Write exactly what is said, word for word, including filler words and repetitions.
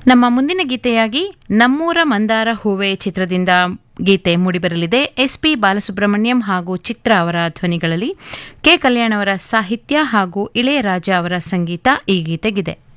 ನಮ್ಮ ಮುಂದಿನ ಗೀತೆಯಾಗಿ ನಮ್ಮೂರ ಮಂದಾರ ಹೂವೆ ಚಿತ್ರದಿಂದ ಗೀತೆ ಮೂಡಿಬರಲಿದೆ. ಎಸ್ ಪಿ ಬಾಲಸುಬ್ರಹ್ಮಣ್ಯಂ ಹಾಗೂ ಚಿತ್ರ ಅವರ ಧ್ವನಿಗಳಲ್ಲಿ ಕೆ ಕಲ್ಯಾಣ್ ಅವರ ಸಾಹಿತ್ಯ ಹಾಗೂ ಇಳೆಯರಾಜ ಅವರ ಸಂಗೀತ ಈ ಗೀತೆಗಿದೆ.